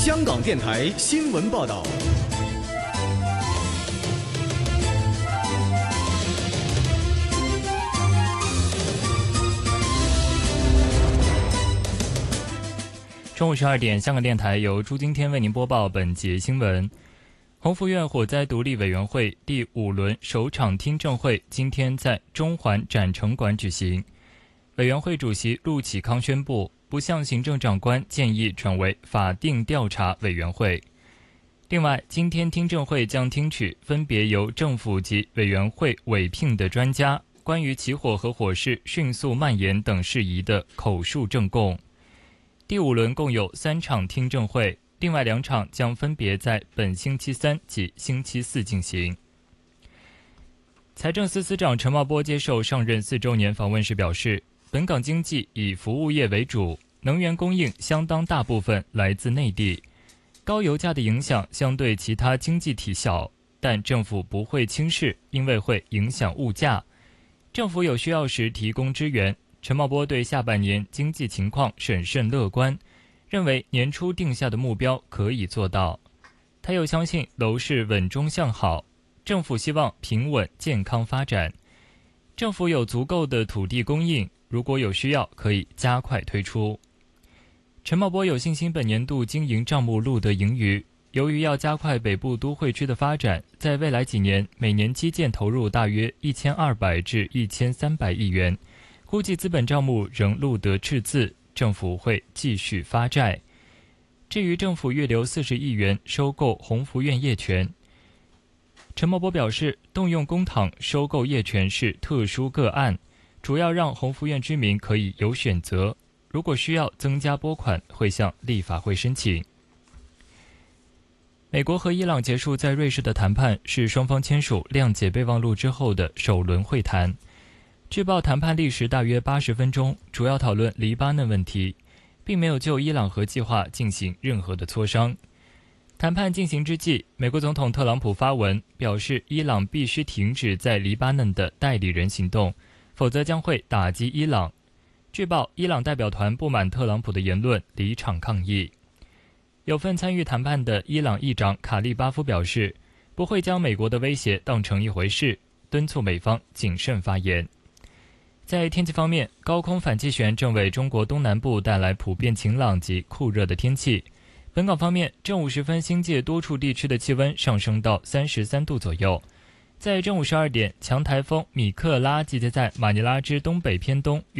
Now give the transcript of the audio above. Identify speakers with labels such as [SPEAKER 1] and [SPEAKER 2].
[SPEAKER 1] 香港电台新闻报道。
[SPEAKER 2] 中午12点，香港电台由朱金天为您播报本节新闻。宏福院火灾独立委员会第5轮首场听证会今天在中环展城馆举行。委员会主席陆启康宣布，不向行政长官建议转为法定调查委员会。另外，今天听证会将听取分别由政府及委员会委聘的专家关于起火和火势迅速蔓延等事宜的口述证供。第5轮共有3场听证会，另外2场将分别在本星期3及星期4进行。财政司司长陈茂波接受上任4周年访问时表示，本港经济以服务业为主，能源供应相当大部分来自内地，高油价的影响相对其他经济体小，但政府不会轻视，因为会影响物价。政府有需要时提供支援。陈茂波对下半年经济情况审慎乐观，认为年初定下的目标可以做到。他又相信楼市稳中向好，政府希望平稳健康发展。政府有足够的土地供应，如果有需要可以加快推出。陈茂波有信心本年度经营账目录得盈余，由于要加快北部都会区的发展，在未来几年每年基建投入大约1200至1300亿元，估计资本账目仍录得赤字，政府会继续发债。至于政府预留40亿元收购宏福院业权，陈茂波表示，动用公帑收购业权是特殊个案，主要让宏福院居民可以有选择，如果需要增加拨款，会向立法会申请。美国和伊朗结束在瑞士的谈判，是双方签署谅解备忘录之后的首轮会谈。据报谈判历时大约80分钟，主要讨论黎巴嫩问题，并没有就伊朗核计划进行任何的磋商。谈判进行之际，美国总统特朗普发文表示，伊朗必须停止在黎巴嫩的代理人行动，否则将会打击伊朗。据报，伊朗代表团不满特朗普的言论，离场抗议。有份参与谈判的伊朗议长卡利巴夫表示，不会将美国的威胁当成一回事，敦促美方谨慎发言。在天气方面，高空反气旋正为中国东南部带来普遍晴朗及酷热的天气。本港方面，正午时分，新界多处地区的气温上升到33度左右。在正午12点，强台风米克拉集结在马尼拉之东北偏东